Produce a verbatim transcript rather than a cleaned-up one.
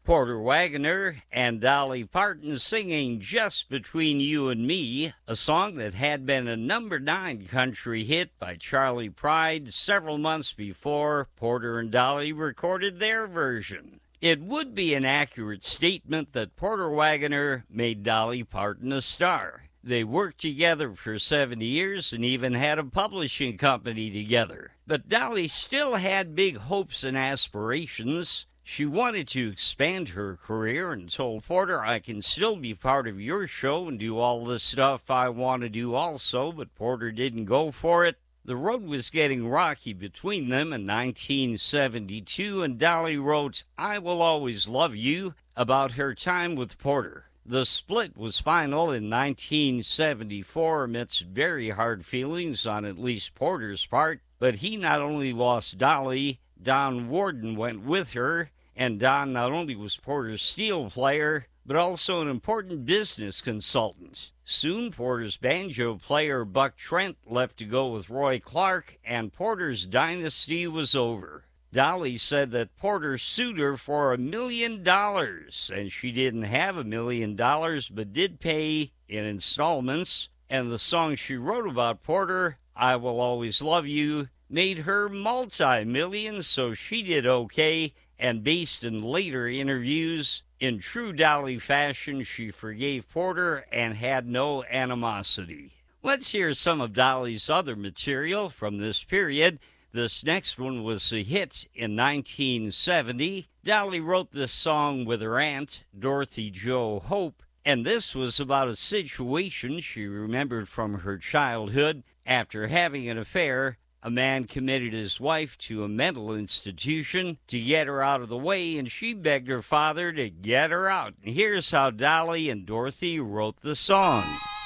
Porter Wagoner and Dolly Parton singing Just Between You and Me, a song that had been a number nine country hit by Charlie Pride several months before Porter and Dolly recorded their version. It would be an accurate statement that Porter Wagoner made Dolly Parton a star. They worked together for seven years and even had a publishing company together. But Dolly still had big hopes and aspirations. She wanted to expand her career and told Porter, I can still be part of your show and do all the stuff I want to do also, but Porter didn't go for it. The road was getting rocky between them in nineteen seventy-two, and Dolly wrote, I Will Always Love You, about her time with Porter. The split was final in nineteen seventy-four amidst very hard feelings on at least Porter's part, but he not only lost Dolly, Don Warden went with her, and Don not only was Porter's steel player, but also an important business consultant. Soon, Porter's banjo player Buck Trent left to go with Roy Clark, and Porter's dynasty was over. Dolly said that Porter sued her for a million dollars, and she didn't have a million dollars, but did pay in installments, and the song she wrote about Porter, I Will Always Love You, made her multi-millions, so she did okay, and based in later interviews, in true Dolly fashion, she forgave Porter and had no animosity. Let's hear some of Dolly's other material from this period. This next one was a hit in nineteen seventy. Dolly wrote this song with her aunt, Dorothy Jo Hope, and this was about a situation she remembered from her childhood. After having an affair, a man committed his wife to a mental institution to get her out of the way, and she begged her father to get her out. And here's how Dolly and Dorothy wrote the song.